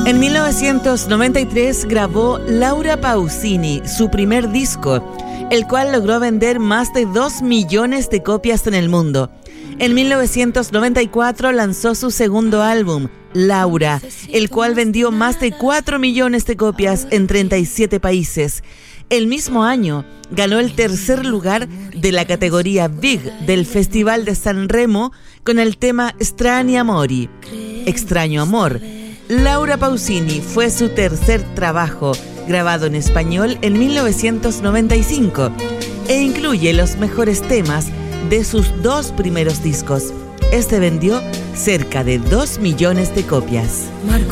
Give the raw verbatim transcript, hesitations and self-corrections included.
En mil novecientos noventa y tres grabó Laura Pausini su primer disco, el cual logró vender más de dos millones de copias en el mundo. En mil novecientos noventa y cuatro lanzó su segundo álbum, Laura, el cual vendió más de cuatro millones de copias en treinta y siete países. El mismo año ganó el tercer lugar de la categoría Big del Festival de San Remo con el tema Strani Amori, Extraño Amor. Laura Pausini fue su tercer trabajo, grabado en español en mil novecientos noventa y cinco, e incluye los mejores temas de sus dos primeros discos. Este vendió cerca de dos millones de copias.